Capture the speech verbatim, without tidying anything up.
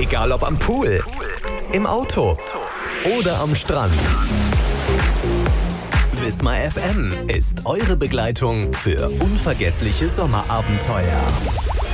Egal ob am Pool, im Auto oder am Strand. Wismar F M ist eure Begleitung für unvergessliche Sommerabenteuer.